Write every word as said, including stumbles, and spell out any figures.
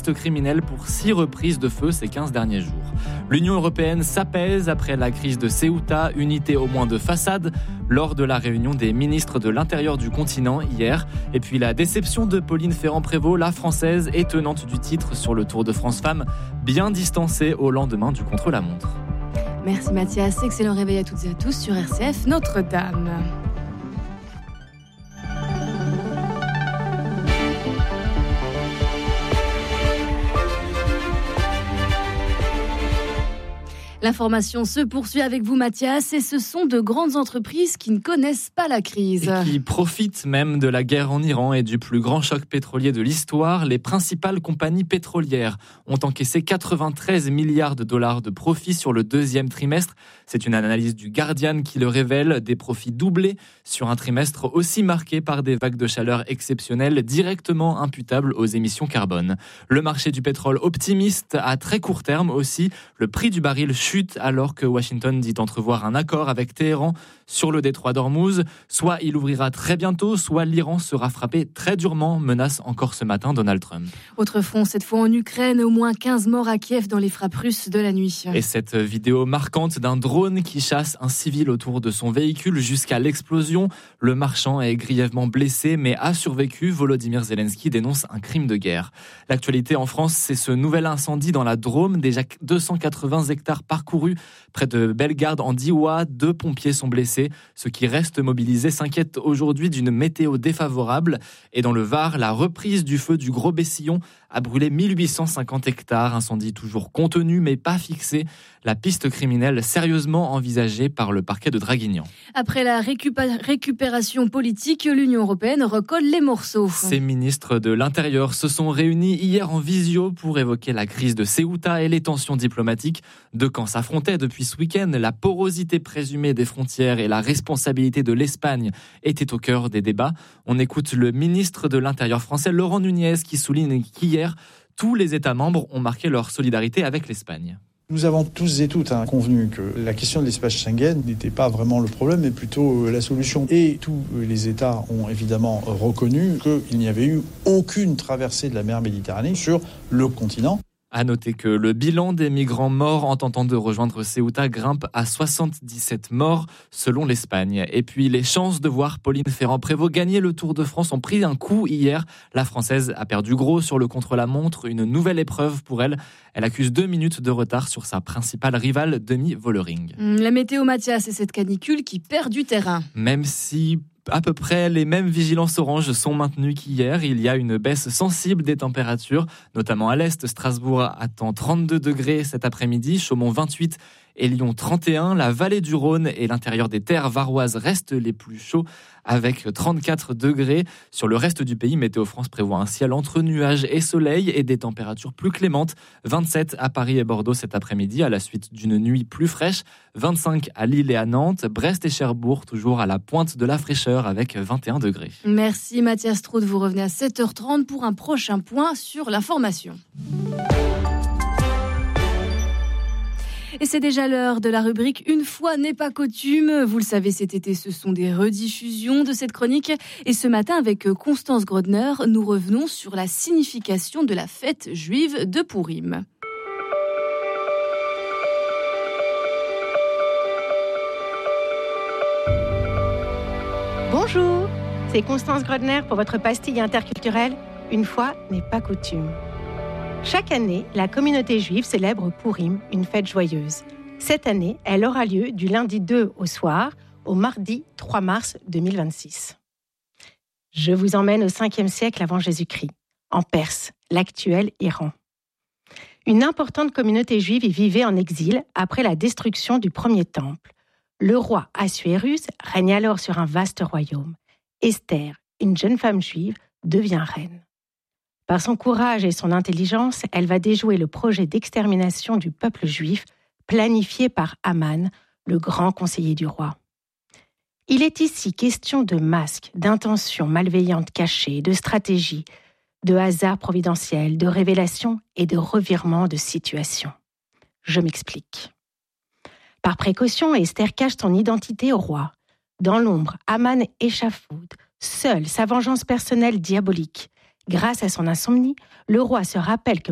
piste criminelle pour six reprises de feu ces quinze derniers jours. L'Union européenne s'apaise après la crise de Ceuta, unité au moins de façade, lors de la réunion des ministres de l'Intérieur du continent hier. Et puis la déception de Pauline Ferrand-Prévot, la Française et tenante du titre sur le Tour de France Femmes, bien distancée au lendemain du contre-la-montre. Merci Mathias, excellent réveil à toutes et à tous sur R C F Notre-Dame. L'information se poursuit avec vous Mathias et ce sont de grandes entreprises qui ne connaissent pas la crise. Et qui profitent même de la guerre en Iran et du plus grand choc pétrolier de l'histoire. Les principales compagnies pétrolières ont encaissé quatre-vingt-treize milliards de dollars de profits sur le deuxième trimestre. C'est une analyse du Guardian qui le révèle, des profits doublés sur un trimestre aussi marqué par des vagues de chaleur exceptionnelles directement imputables aux émissions carbone. Le marché du pétrole optimiste à très court terme aussi. Le prix du baril chute alors que Washington dit entrevoir un accord avec Téhéran sur le détroit d'Ormuz. Soit il ouvrira très bientôt, soit l'Iran sera frappé très durement, menace encore ce matin Donald Trump. Autre front, cette fois en Ukraine, au moins quinze morts à Kiev dans les frappes russes de la nuit. Et cette vidéo marquante d'un drone qui chasse un civil autour de son véhicule jusqu'à l'explosion. Le marchand est grièvement blessé mais a survécu. Volodymyr Zelensky dénonce un crime de guerre. L'actualité en France, c'est ce nouvel incendie dans la Drôme. Déjà deux cent quatre-vingts hectares parcourus près de Bellegarde en Diois. Deux pompiers sont blessés. Ceux qui restent mobilisés s'inquiètent aujourd'hui d'une météo défavorable. Et dans le Var, la reprise du feu du Gros Bessillon a brûlé mille huit cent cinquante hectares. Incendie toujours contenu mais pas fixé. La piste criminelle sérieusement envisagée par le parquet de Draguignan. Après la récupé- récupération politique, l'Union européenne recolle les morceaux. Ces ministres de l'Intérieur se sont réunis hier en visio pour évoquer la crise de Ceuta et les tensions diplomatiques. Deux camps s'affrontaient depuis ce week-end. La porosité présumée des frontières et la responsabilité de l'Espagne étaient au cœur des débats. On écoute le ministre de l'Intérieur français, Laurent Nunez, qui souligne qu'hier, tous les États membres ont marqué leur solidarité avec l'Espagne. Nous avons tous et toutes hein, convenu que la question de l'espace Schengen n'était pas vraiment le problème, mais plutôt la solution. Et tous les États ont évidemment reconnu qu'il n'y avait eu aucune traversée de la mer Méditerranée sur le continent. À noter que le bilan des migrants morts en tentant de rejoindre Ceuta grimpe à soixante-dix-sept morts selon l'Espagne. Et puis les chances de voir Pauline Ferrand-Prévot gagner le Tour de France ont pris un coup hier. La Française a perdu gros sur le contre-la-montre, une nouvelle épreuve pour elle. Elle accuse deux minutes de retard sur sa principale rivale, Demi Vollering. La météo Mathias et cette canicule qui perd du terrain. Même si à peu près les mêmes vigilances oranges sont maintenues qu'hier. Il y a une baisse sensible des températures, notamment à l'est. Strasbourg attend trente-deux degrés cet après-midi, Chaumont vingt-huit et Lyon trente et un. La vallée du Rhône et l'intérieur des terres varoises restent les plus chauds avec trente-quatre degrés. Sur le reste du pays, Météo France prévoit un ciel entre nuages et soleil et des températures plus clémentes. vingt-sept à Paris et Bordeaux cet après-midi à la suite d'une nuit plus fraîche. vingt-cinq à Lille et à Nantes. Brest et Cherbourg toujours à la pointe de la fraîcheur avec vingt et un degrés. Merci Mathias Straude, vous revenez à sept heures trente pour un prochain point sur l'information. Et c'est déjà l'heure de la rubrique Une fois n'est pas coutume. Vous le savez, cet été, ce sont des rediffusions de cette chronique. Et ce matin, avec Constance Grodner, nous revenons sur la signification de la fête juive de Pourim. Bonjour, c'est Constance Grodner pour votre pastille interculturelle. Une fois n'est pas coutume. Chaque année, la communauté juive célèbre Pourim, une fête joyeuse. Cette année, elle aura lieu du lundi deux au soir au mardi trois mars deux mille vingt-six. Je vous emmène au cinquième siècle avant Jésus-Christ, en Perse, l'actuel Iran. Une importante communauté juive y vivait en exil après la destruction du premier temple. Le roi Assuérus règne alors sur un vaste royaume. Esther, une jeune femme juive, devient reine. Par son courage et son intelligence, elle va déjouer le projet d'extermination du peuple juif planifié par Aman, le grand conseiller du roi. Il est ici question de masques, d'intentions malveillantes cachées, de stratégies, de hasards providentiels, de révélations et de revirements de situation. Je m'explique. Par précaution, Esther cache son identité au roi. Dans l'ombre, Aman échafaude, seul sa vengeance personnelle diabolique. Grâce à son insomnie, le roi se rappelle que